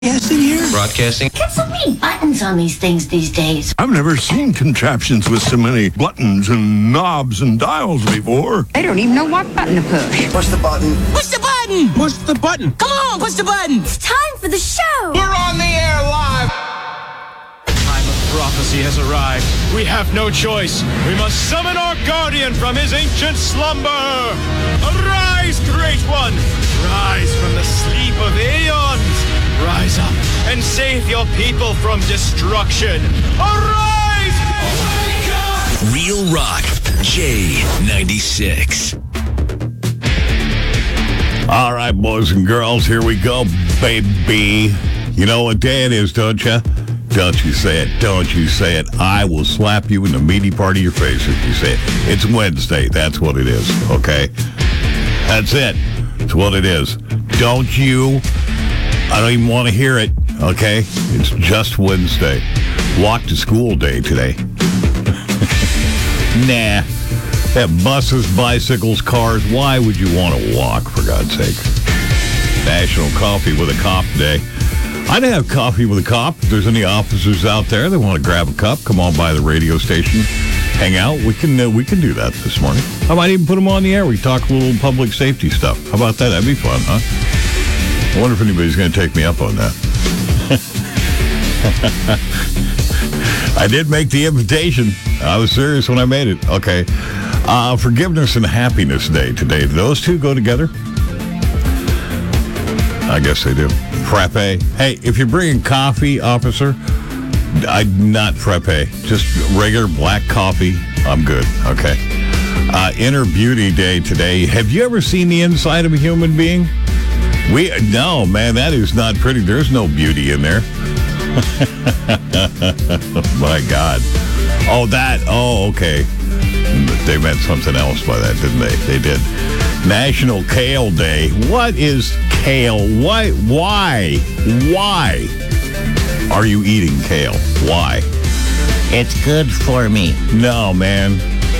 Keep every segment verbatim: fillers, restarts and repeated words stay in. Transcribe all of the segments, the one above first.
Yes, in here. Broadcasting. Get so many buttons on these things these days. I've never seen contraptions with so many buttons and knobs and dials before. They don't even know what button to push. Push the button. Push the button! Push the button. Come on, push the button! It's time for the show. We're on the air live. Time of prophecy has arrived. We have no choice. We must summon our guardian from his ancient slumber. Arise, great one. Rise from the sleep of aeons. Rise up and save your people from destruction. Arise! Real Rock, J ninety-six. All right, boys and girls, here we go, baby. You know what day it is, don't you? Don't you say it. Don't you say it. I will slap you in the meaty part of your face if you say it. It's Wednesday. That's what it is, okay? That's it. That's what it is. Don't you... I don't even want to hear it, okay? It's just Wednesday. Walk to school day today. Nah. Have buses, bicycles, cars. Why would you want to walk, for God's sake? National Coffee with a Cop Day. I'd have coffee with a cop. If there's any officers out there that want to grab a cup, come on by the radio station, hang out. We can uh, we can do that this morning. I might even put them on the air. We talk a little public safety stuff. How about that? That'd be fun, huh? I wonder if anybody's going to take me up on that. I did make the invitation. I was serious when I made it. Okay. Uh, Forgiveness and Happiness Day today. Do those two go together? I guess they do. Frappe. Hey, if you're bringing coffee, officer, I not frappe. Just regular black coffee. I'm good. Okay. Uh, Inner Beauty Day today. Have you ever seen the inside of a human being? We no, man, that is not pretty. There's no beauty in there. My God. Oh, that. Oh, okay. They meant something else by that, didn't they? They did. National Kale Day. What is kale? Why? Why? Why are you eating kale? Why? It's good for me. No, man.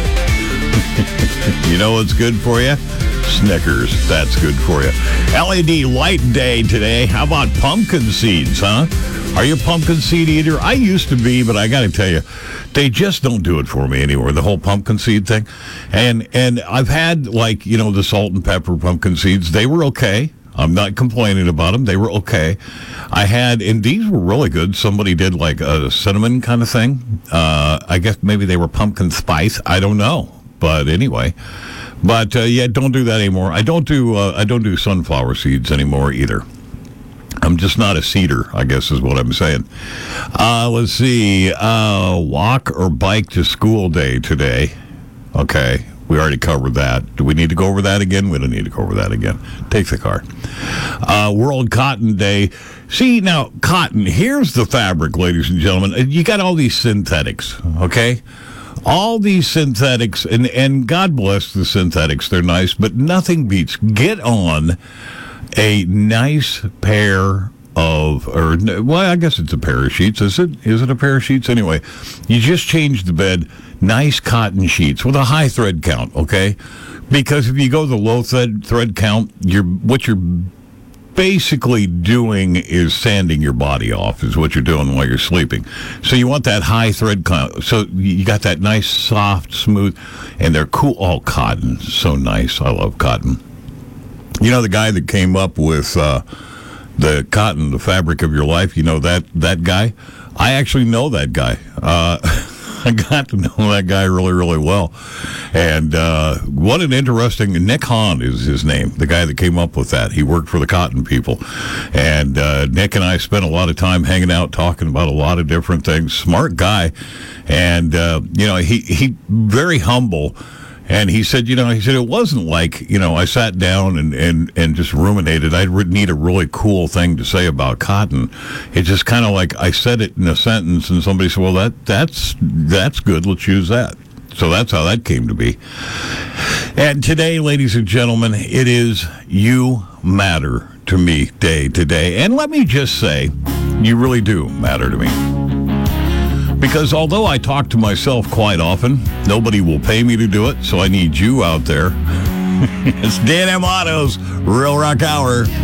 You know what's good for you? Snickers. That's good for you. L E D Light Day today. How about pumpkin seeds, huh? Are you a pumpkin seed eater? I used to be, but I got to tell you, they just don't do it for me anymore, the whole pumpkin seed thing. And and I've had, like, you know, the salt and pepper pumpkin seeds. They were okay. I'm not complaining about them. They were okay. I had, and these were really good. Somebody did, like, a cinnamon kind of thing. Uh, I guess maybe they were pumpkin spice. I don't know. But anyway. But, uh, yeah, don't do that anymore. I don't do uh, I don't do sunflower seeds anymore either. I'm just not a seeder, I guess is what I'm saying. Uh, let's see. Uh, walk or bike to school day today. Okay. We already covered that. Do we need to go over that again? We don't need to go over that again. Take the car. Uh, World Cotton Day. See, now, cotton. Here's the fabric, ladies and gentlemen. You got all these synthetics, okay? All these synthetics, and, and God bless the synthetics. They're nice, but nothing beats. Get on a nice pair of, or, well, I guess it's a pair of sheets. Is it? Is it a pair of sheets? Anyway, you just change the bed. Nice cotton sheets with a high thread count, okay? Because if you go the low thread thread count, you're what you're basically doing is sanding your body off, is what you're doing while you're sleeping. So you want that high thread count. So you got that nice, soft, smooth, and they're cool. All cotton. So nice. I love cotton. You know the guy that came up with uh, the cotton, the fabric of your life, you know that, that guy? I actually know that guy. Uh, I got to know that guy really, really well. And uh, what an interesting... Nick Hahn is his name, the guy that came up with that. He worked for the cotton people. And uh, Nick and I spent a lot of time hanging out, talking about a lot of different things. Smart guy. And, uh, you know, he, he very humble. And he said, you know, he said, it wasn't like, you know, I sat down and, and, and just ruminated. I would need a really cool thing to say about cotton. It's just kind of like I said it in a sentence and somebody said, well, that that's that's good. Let's use that. So that's how that came to be. And today, ladies and gentlemen, it is You Matter to Me Day today. And let me just say, you really do matter to me. Because although I talk to myself quite often, nobody will pay me to do it, so I need you out there. It's Dan Amato's Real Rock Hour.